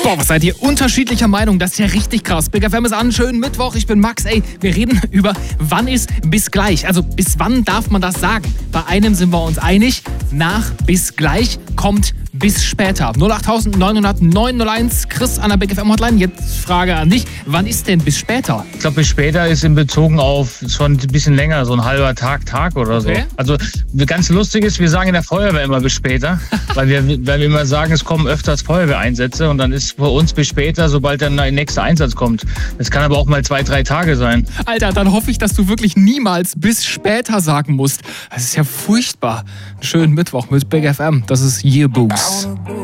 Boah, was seid ihr unterschiedlicher Meinung? Das ist ja richtig krass. Big FM ist an, schönen Mittwoch, ich bin Max. Ey, wir reden über, wann ist bis gleich? Also bis wann darf man das sagen? Bei einem sind wir uns einig, nach bis gleich kommt bis später. 08900 901, Chris an der Big FM Hotline. Jetzt Frage an dich, wann ist denn bis später? Ich glaube, bis später ist in Bezug auf schon ein bisschen länger, so ein halber Tag oder so. Okay. Also ganz lustig ist, wir sagen in der Feuerwehr immer bis später, weil wir immer sagen, es kommen öfters Feuerwehreinsätze und dann ist für uns bis später, sobald dann der nächste Einsatz kommt. Das kann aber auch mal 2-3 Tage sein. Alter, dann hoffe ich, dass du wirklich niemals bis später sagen musst. Das ist ja furchtbar. Schönen Mittwoch mit Big FM. Das ist Yearboos.